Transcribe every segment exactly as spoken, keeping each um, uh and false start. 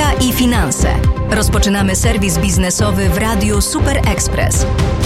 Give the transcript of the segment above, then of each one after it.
Polityka i finanse. Rozpoczynamy serwis biznesowy w Radiu Super Express.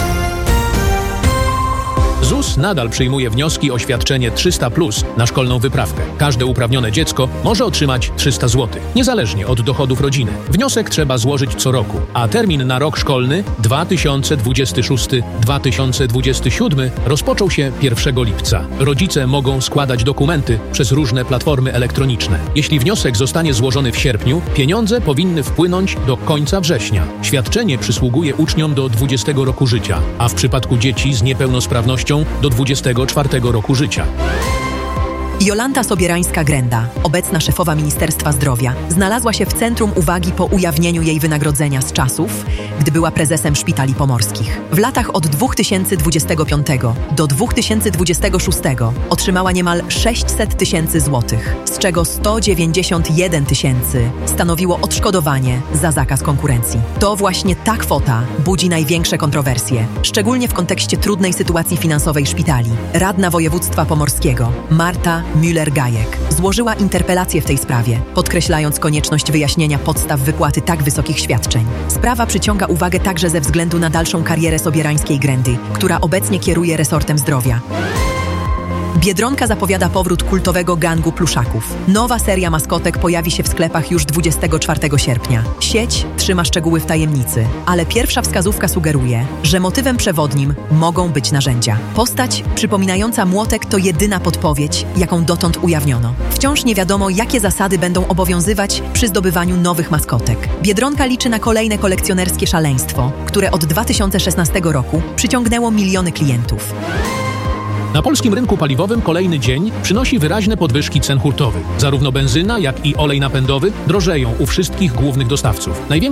Z U S nadal przyjmuje wnioski o świadczenie trzysta plus na szkolną wyprawkę. Każde uprawnione dziecko może otrzymać trzysta złotych, niezależnie od dochodów rodziny. Wniosek trzeba złożyć co roku, a termin na rok szkolny dwa tysiące dwudziesty szósty dwa tysiące dwudziesty siódmy rozpoczął się pierwszego lipca. Rodzice mogą składać dokumenty przez różne platformy elektroniczne. Jeśli wniosek zostanie złożony w sierpniu, pieniądze powinny wpłynąć do końca września. Świadczenie przysługuje uczniom do dwudziestego roku życia, a w przypadku dzieci z niepełnosprawnością do dwudziestego czwartego roku życia. Jolanta Sobierańska-Grenda, obecna szefowa Ministerstwa Zdrowia, znalazła się w centrum uwagi po ujawnieniu jej wynagrodzenia z czasów, gdy była prezesem szpitali pomorskich. W latach od dwa tysiące dwudziestego piątego do dwa tysiące dwudziestego szóstego otrzymała niemal sześćset tysięcy złotych, z czego sto dziewięćdziesiąt jeden tysięcy stanowiło odszkodowanie za zakaz konkurencji. To właśnie ta kwota budzi największe kontrowersje, szczególnie w kontekście trudnej sytuacji finansowej szpitali. Radna województwa pomorskiego, Marta Müller-Gajek, złożyła interpelację w tej sprawie, podkreślając konieczność wyjaśnienia podstaw wypłaty tak wysokich świadczeń. Sprawa przyciąga uwagę także ze względu na dalszą karierę Sobierańskiej-Grendy, która obecnie kieruje resortem zdrowia. Biedronka zapowiada powrót kultowego gangu pluszaków. Nowa seria maskotek pojawi się w sklepach już dwudziestego czwartego sierpnia. Sieć trzyma szczegóły w tajemnicy, ale pierwsza wskazówka sugeruje, że motywem przewodnim mogą być narzędzia. Postać przypominająca młotek to jedyna podpowiedź, jaką dotąd ujawniono. Wciąż nie wiadomo, jakie zasady będą obowiązywać przy zdobywaniu nowych maskotek. Biedronka liczy na kolejne kolekcjonerskie szaleństwo, które od dwa tysiące szesnastego roku przyciągnęło miliony klientów. Na polskim rynku paliwowym kolejny dzień przynosi wyraźne podwyżki cen hurtowych. Zarówno benzyna, jak i olej napędowy drożeją u wszystkich głównych dostawców. Największe